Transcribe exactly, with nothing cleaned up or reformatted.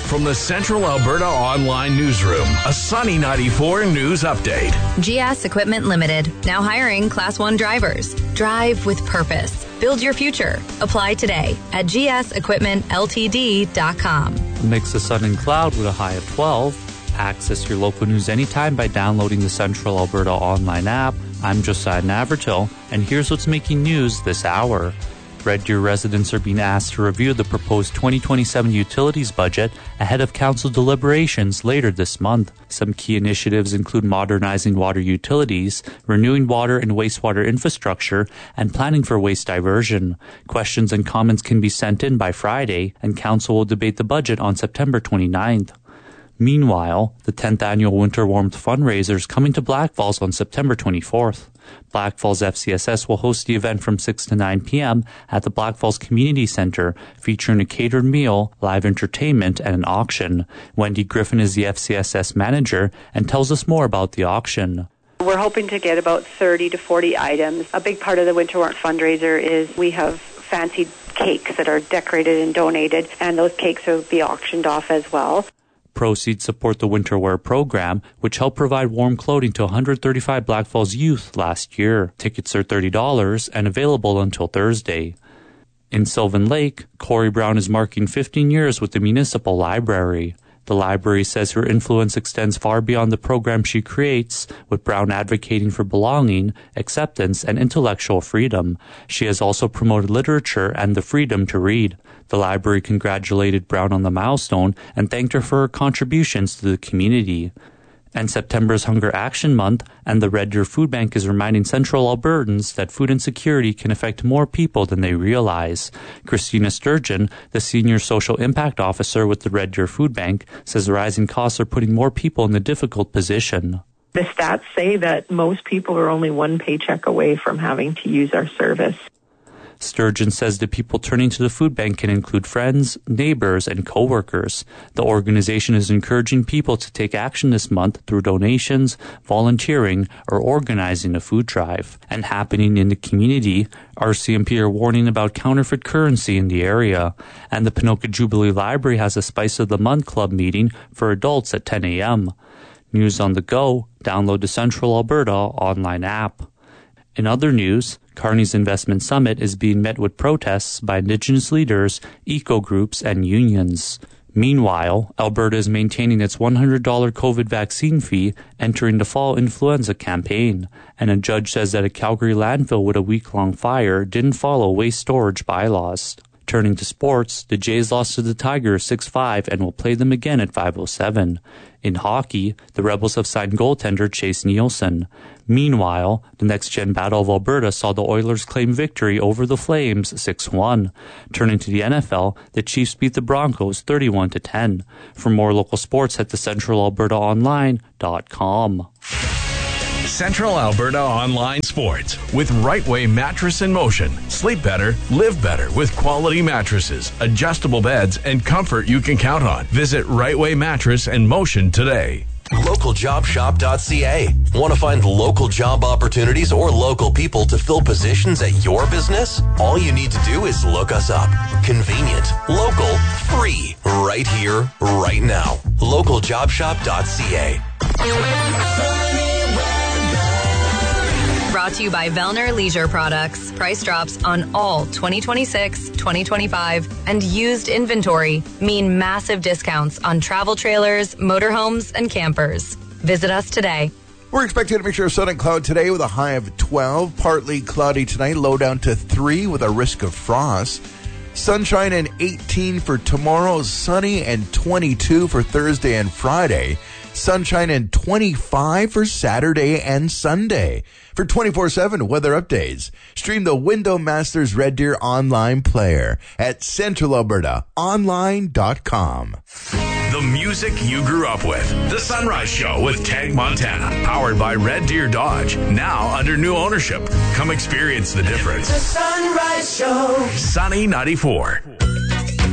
from the Central Alberta Online Newsroom, a Sunny ninety-four news update. G S Equipment Limited, now hiring Class one drivers. Drive with purpose. Build your future. Apply today at g s equipment l t d dot com. A mix of sun and cloud with a high of twelve. Access your local news anytime by downloading the Central Alberta Online app. I'm Josiah Navratil, and here's what's making news this hour. Red Deer residents are being asked to review the proposed twenty twenty-seven utilities budget ahead of council deliberations later this month. Some key initiatives include modernizing water utilities, renewing water and wastewater infrastructure, and planning for waste diversion. Questions and comments can be sent in by Friday, and council will debate the budget on September twenty-ninth. Meanwhile, the tenth annual Winter Warmth fundraiser is coming to Black Falls on September twenty-fourth. Black Falls F C S S will host the event from six to nine p.m. at the Black Falls Community Center, featuring a catered meal, live entertainment, and an auction. Wendy Griffin is the F C S S manager and tells us more about the auction. We're hoping to get about thirty to forty items. A big part of the Winter Warmth fundraiser is we have fancy cakes that are decorated and donated, and those cakes will be auctioned off as well. Proceeds support the Winter Wear program, which helped provide warm clothing to one hundred thirty-five Black Falls youth last year. Tickets are thirty dollars and available until Thursday. In Sylvan Lake, Corey Brown is marking fifteen years with the Municipal Library. The library says her influence extends far beyond the program she creates, with Brown advocating for belonging, acceptance, and intellectual freedom. She has also promoted literature and the freedom to read. The library congratulated Brown on the milestone and thanked her for her contributions to the community. And September's Hunger Action Month, and the Red Deer Food Bank is reminding Central Albertans that food insecurity can affect more people than they realize. Christina Sturgeon, the Senior Social Impact Officer with the Red Deer Food Bank, says rising costs are putting more people in a difficult position. The stats say that most people are only one paycheck away from having to use our service. Sturgeon says the people turning to the food bank can include friends, neighbors, and co-workers. The organization is encouraging people to take action this month through donations, volunteering, or organizing a food drive. And happening in the community, R C M P are warning about counterfeit currency in the area. And the Ponoka Jubilee Library has a Spice of the Month Club meeting for adults at ten a.m. News on the go, download the Central Alberta online app. In other news, Kearney's Investment Summit is being met with protests by Indigenous leaders, eco-groups, and unions. Meanwhile, Alberta is maintaining its one hundred dollars COVID vaccine fee entering the fall influenza campaign, and a judge says that a Calgary landfill with a week-long fire didn't follow waste storage bylaws. Turning to sports, the Jays lost to the Tigers six five and will play them again at five oh seven. In hockey, the Rebels have signed goaltender Chase Nielsen. Meanwhile, the next-gen Battle of Alberta saw the Oilers claim victory over the Flames six one. Turning to the N F L, the Chiefs beat the Broncos thirty-one to ten. For more local sports, head to central alberta online dot com. Central Alberta Online Sports with Right Way Mattress in Motion. Sleep better, live better with quality mattresses, adjustable beds, and comfort you can count on. Visit Right Way Mattress in Motion today. local job shop dot c a. Want to find local job opportunities or local people to fill positions at your business? All you need to do is look us up. Convenient, local, free, right here, right now. local job shop dot c a. Brought to you by Vellner Leisure Products. Price drops on all twenty twenty-six, twenty twenty-five, and used inventory mean massive discounts on travel trailers, motorhomes, and campers. Visit us today. We're expecting a mixture of sun and cloud today with a high of twelve. Partly cloudy tonight, low down to three with a risk of frost. Sunshine and eighteen for tomorrow. Sunny and twenty-two for Thursday and Friday. Sunshine and twenty-five for Saturday and Sunday. For twenty-four seven weather updates, stream the Window Masters Red Deer online player at central alberta online dot com. The music you grew up with. The Sunrise Show with Tag Montana. Powered by Red Deer Dodge. Now under new ownership. Come experience the difference. The Sunrise Show. Sunny ninety-four.